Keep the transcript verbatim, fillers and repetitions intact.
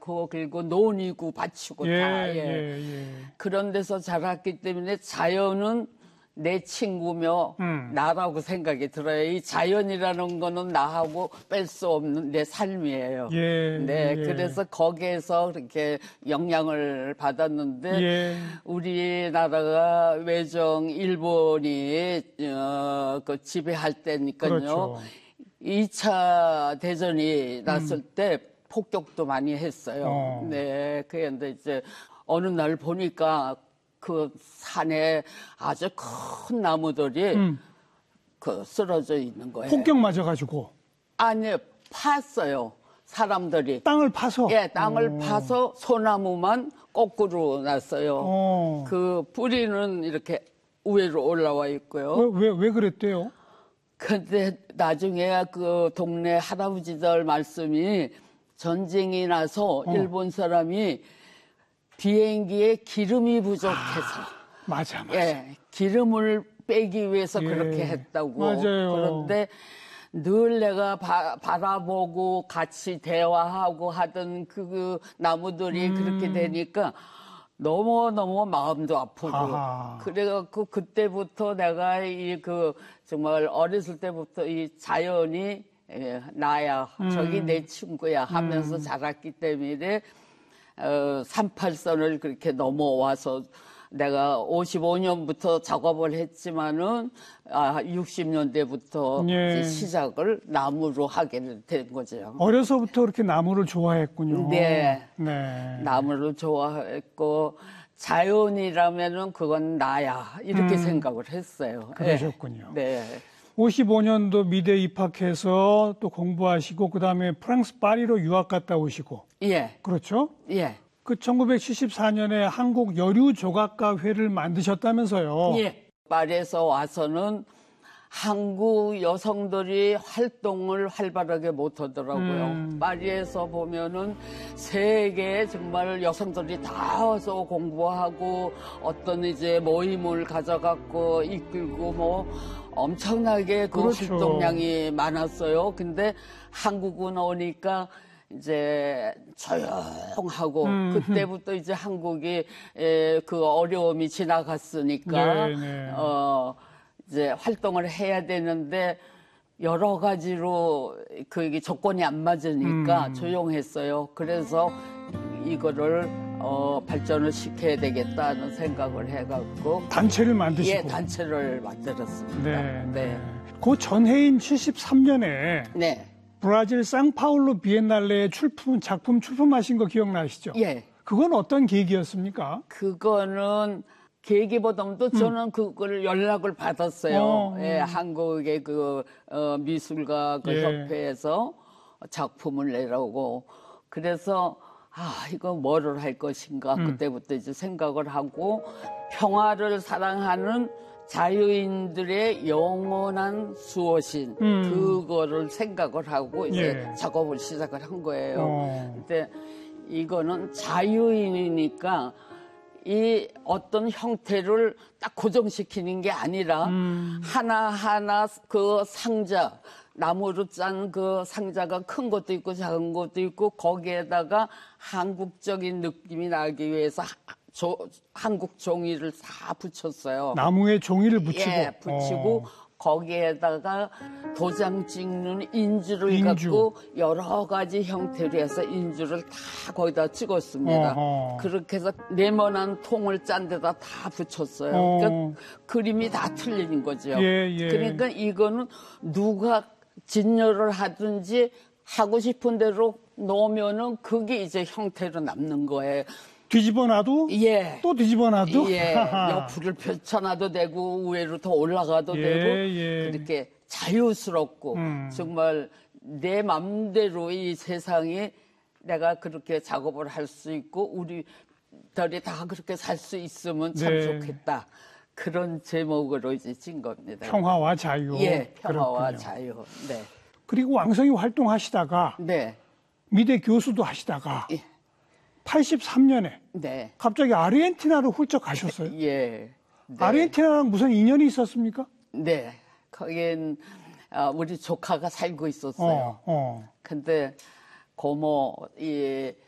많고 그리고 논이고 밭이고 예, 다. 예. 예, 예. 그런 데서 자랐기 때문에 자연은 내 친구며 음. 나라고 생각이 들어요. 이 자연이라는 거는 나하고 뺄 수 없는 내 삶이에요. 예, 네, 예. 그래서 거기에서 그렇게 영향을 받았는데 예. 우리나라가 외정 일본이 어, 그 지배할 때니까요. 그렇죠. 이 차 대전이 났을 음. 때 폭격도 많이 했어요. 어. 네, 그런데 이제 어느 날 보니까 그 산에 아주 큰 나무들이 음. 그 쓰러져 있는 거예요. 폭격 맞아가지고. 아니, 팠어요. 사람들이. 땅을 파서? 예, 땅을 오. 파서 소나무만 거꾸로 났어요. 오. 그 뿌리는 이렇게 위로 올라와 있고요. 왜, 왜, 왜 그랬대요? 근데 나중에 그 동네 할아버지들 말씀이 전쟁이 나서 어. 일본 사람이 비행기에 기름이 부족해서. 아, 맞아, 맞아. 예, 기름을 빼기 위해서 예, 그렇게 했다고. 맞아요. 그런데 늘 내가 바, 바라보고 같이 대화하고 하던 그, 그 나무들이 음. 그렇게 되니까 너무너무 마음도 아프고. 아하. 그래갖고 그때부터 내가 이 그 정말 어렸을 때부터 이 자연이 예, 나야, 음. 저기 내 친구야 하면서 음. 자랐기 때문에 어, 삼팔선을 그렇게 넘어와서 내가 오십오 년부터 작업을 했지만은 아, 육십 년대부터 예. 시작을 나무로 하게 된 거죠. 어려서부터 그렇게 나무를 좋아했군요. 네. 네. 나무를 좋아했고 자연이라면은 그건 나야 이렇게 음. 생각을 했어요. 그러셨군요. 네. 오십오 년도 미대 입학해서 또 공부하시고 그다음에 프랑스 파리로 유학 갔다 오시고. 예. 그렇죠? 예. 그 천구백칠십사 년에 한국 여류 조각가회를 만드셨다면서요. 예. 파리에서 와서는 한국 여성들이 활동을 활발하게 못 하더라고요. 음. 파리에서 보면은 세계 정말 여성들이 다 와서 공부하고 어떤 이제 모임을 가져갖고 이끌고 뭐 엄청나게 그 그렇죠. 활동량이 많았어요. 근데 한국은 오니까 이제 조용하고 음. 그때부터 이제 한국이 에, 그 어려움이 지나갔으니까 네, 네. 어 이제 활동을 해야 되는데 여러 가지로 그 조건이 안 맞으니까 음. 조용했어요. 그래서 이거를 어 발전을 시켜야 되겠다는 생각을 해갖고 단체를 만드시고. 예, 단체를 만들었습니다. 네. 네. 그 전해인 칠십삼 년에 네. 브라질 상파울루 비엔날레에 출품 작품 출품하신 거 기억나시죠? 예. 그건 어떤 계기였습니까? 그거는 계기보다도 저는 그걸 연락을 받았어요. 어. 예, 한국의 그 어, 미술가 그 예. 협회에서 작품을 내라고. 그래서 아 이거 뭐를 할 것인가 음. 그때부터 이제 생각을 하고 평화를 사랑하는 자유인들의 영원한 수호신 음. 그거를 생각을 하고 이제 예. 작업을 시작을 한 거예요. 어. 근데 이거는 자유인이니까 이 어떤 형태를 딱 고정시키는 게 아니라 음. 하나하나 그 상자, 나무로 짠 그 상자가 큰 것도 있고 작은 것도 있고 거기에다가 한국적인 느낌이 나기 위해서 하, 조, 한국 종이를 다 붙였어요. 나무에 종이를 붙이고. 예, 붙이고 어. 거기에다가 도장 찍는 인주를 인주. 갖고 여러 가지 형태로 해서 인주를 다 거기다 찍었습니다. 어허. 그렇게 해서 네모난 통을 짠 데다 다 붙였어요. 어. 그러니까 그림이 다 틀린 거죠. 예, 예. 그러니까 이거는 누가 진열을 하든지 하고 싶은 대로 놓으면은 그게 이제 형태로 남는 거예요. 뒤집어 놔도 예. 또 뒤집어 놔도 예, 옆으로 펼쳐놔도 되고 위로 더 올라가도 예, 되고 예. 그렇게 자유스럽고 음. 정말 내 맘대로 이 세상에 내가 그렇게 작업을 할 수 있고 우리들이 다 그렇게 살 수 있으면 참 네. 좋겠다. 그런 제목으로 이제 진 겁니다. 평화와 자유. 예, 평화와 그렇군요. 자유. 네. 그리고 왕성히 활동하시다가 네. 미대 교수도 하시다가 예. 팔십삼 년에 네. 갑자기 아르헨티나로 훌쩍 가셨어요. 예. 네. 아르헨티나랑 무슨 인연이 있었습니까? 네. 거긴 아, 우리 조카가 살고 있었어요. 어, 어. 근데 고모 이